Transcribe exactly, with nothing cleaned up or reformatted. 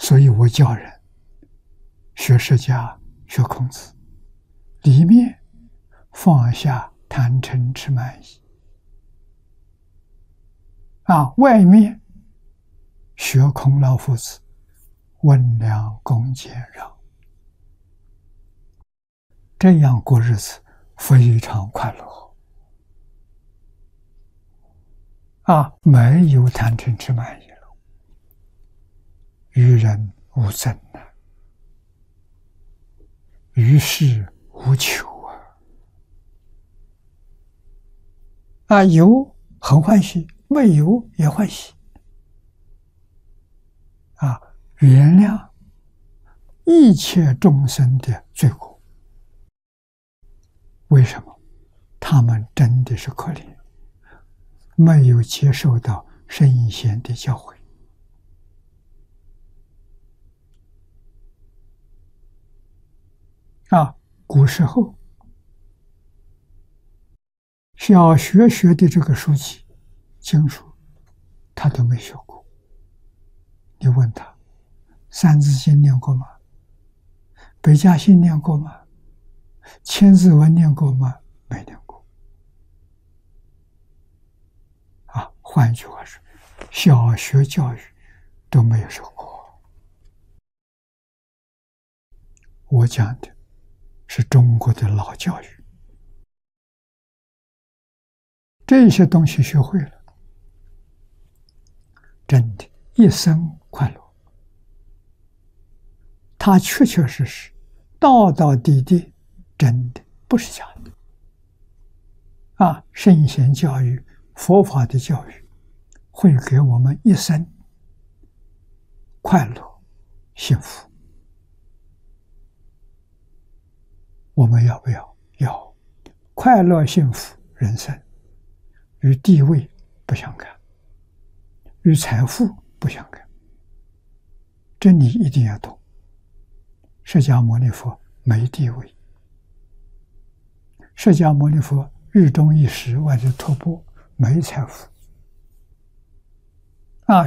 所以我教人学释迦、学孔子，里面放下贪嗔痴慢疑，啊，外面学孔老夫子温良恭俭让，这样过日子非常快乐啊！没有贪嗔痴慢疑了，与人无争啊，与世无求啊！啊，有很欢喜，没有也欢喜啊！原谅一切众生的罪过。为什么？他们真的是可怜，没有接受到圣贤的教诲啊！古时候小学学的这个书籍经书，他都没学过。你问他，《三字经》念过吗？百家姓念过吗？千字文念过吗？没念过。啊，换句话说，小学教育都没有受过。我讲的是中国的老教育，这些东西学会了，真的一生快乐。它确确实实、道道地地，真的不是假的。啊，圣贤教育、佛法的教育，会给我们一生快乐、幸福。我们要不要？要。快乐、幸福人生，与地位不相干，与财富不相干。这你一定要懂。释迦牟尼佛没地位，释迦牟尼佛日中一时，外头托钵，没财富。